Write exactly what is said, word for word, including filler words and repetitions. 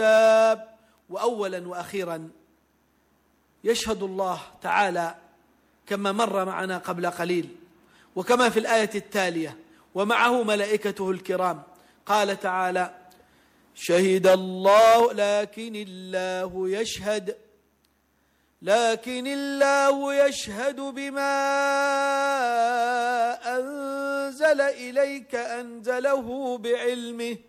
وأولا وأخيرا يشهد الله تعالى كما مر معنا قبل قليل وكما في الآية التالية: ومعه ملائكته الكرام. قال تعالى: شهد الله لكن الله يشهد لكن الله يشهد بما أنزل إليك أنزله بعلمه